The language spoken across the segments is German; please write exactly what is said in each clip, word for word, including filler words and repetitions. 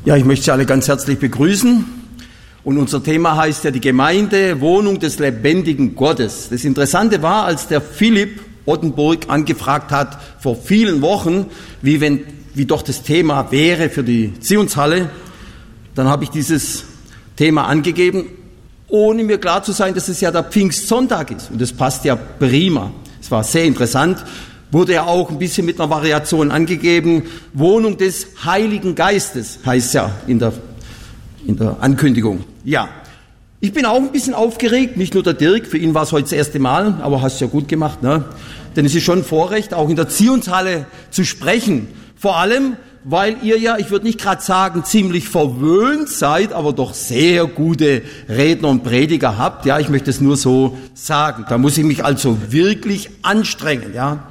Ja, ich möchte Sie alle ganz herzlich begrüßen. Und unser Thema heißt ja die Gemeinde, Wohnung des lebendigen Gottes. Das Interessante war, als der Philipp Ottenburg angefragt hat vor vielen Wochen, wie wenn, wie doch das Thema wäre für die Zionshalle, dann habe ich dieses Thema angegeben, ohne mir klar zu sein, dass es ja der Pfingstsonntag ist. Und das passt ja prima. Es war sehr interessant. Wurde ja auch ein bisschen mit einer Variation angegeben. Wohnung des Heiligen Geistes heißt ja in der, in der Ankündigung. Ja, ich bin auch ein bisschen aufgeregt, nicht nur der Dirk, für ihn war es heute das erste Mal, aber hast ja gut gemacht, ne? Denn es ist schon ein Vorrecht, auch in der Zionshalle zu sprechen. Vor allem, weil ihr ja, ich würde nicht gerade sagen, ziemlich verwöhnt seid, aber doch sehr gute Redner und Prediger habt. Ja, ich möchte es nur so sagen. Da muss ich mich also wirklich anstrengen, ja.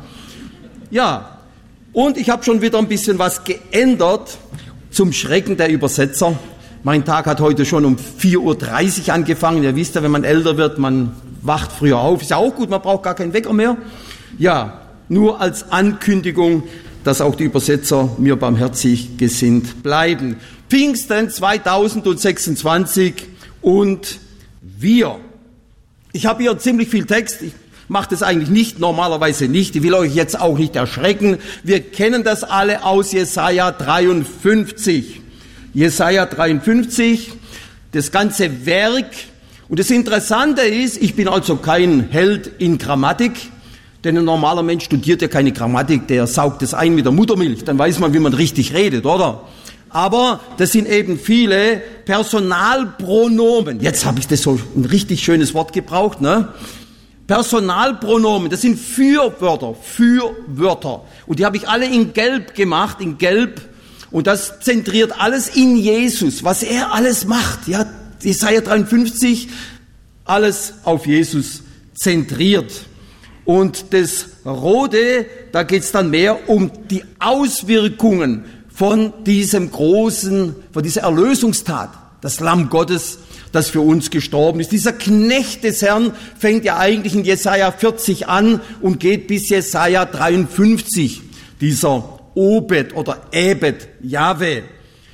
Ja, und ich habe schon wieder ein bisschen was geändert zum Schrecken der Übersetzer. Mein Tag hat heute schon um vier Uhr dreißig angefangen. Ihr wisst ja, wenn man älter wird, man wacht früher auf. Ist ja auch gut, man braucht gar keinen Wecker mehr. Ja, nur als Ankündigung, dass auch die Übersetzer mir barmherzig gesinnt bleiben. Pfingsten zweitausendsechsundzwanzig und wir. Ich habe hier ziemlich viel Text. Ich mache das eigentlich nicht, normalerweise nicht. Ich will euch jetzt auch nicht erschrecken. Wir kennen das alle aus Jesaja dreiundfünfzig. Jesaja dreiundfünfzig, das ganze Werk. Und das Interessante ist, ich bin also kein Held in Grammatik, denn ein normaler Mensch studiert ja keine Grammatik, der saugt es ein mit der Muttermilch, dann weiß man, wie man richtig redet, oder? Aber das sind eben viele Personalpronomen. Jetzt habe ich das so ein richtig schönes Wort gebraucht, ne? Personalpronomen, das sind Fürwörter, Fürwörter. Und die habe ich alle in Gelb gemacht, in Gelb. Und das zentriert alles in Jesus, was er alles macht. Ja, Jesaja dreiundfünfzig, alles auf Jesus zentriert. Und das Rote, da geht es dann mehr um die Auswirkungen von diesem großen, von dieser Erlösungstat. Das Lamm Gottes, das für uns gestorben ist. Dieser Knecht des Herrn fängt ja eigentlich in Jesaja vierzig an und geht bis Jesaja dreiundfünfzig. Dieser Obed oder Ebed, Jahwe.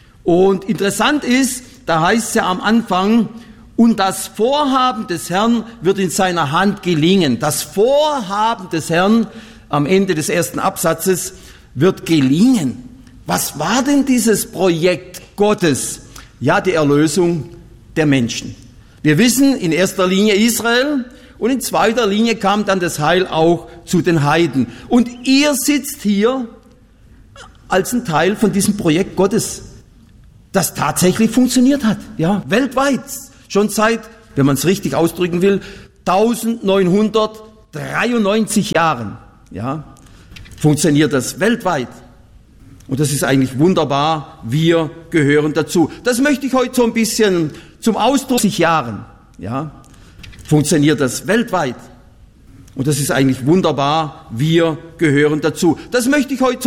Und interessant ist, da heißt es ja am Anfang, und das Vorhaben des Herrn wird in seiner Hand gelingen. Das Vorhaben des Herrn am Ende des ersten Absatzes wird gelingen. Was war denn dieses Projekt Gottes? Ja, die Erlösung der Menschen. Wir wissen in erster Linie Israel und in zweiter Linie kam dann das Heil auch zu den Heiden. Und ihr sitzt hier als ein Teil von diesem Projekt Gottes, das tatsächlich funktioniert hat, ja, weltweit, schon seit, wenn man es richtig ausdrücken will, neunzehnhundertdreiundneunzig Jahren, ja, funktioniert das weltweit. Und das ist eigentlich wunderbar, wir gehören dazu. Das möchte ich heute so ein bisschen zum Ausdruck, Jahren, ja, funktioniert das weltweit. Und das ist eigentlich wunderbar, wir gehören dazu. Das möchte ich heute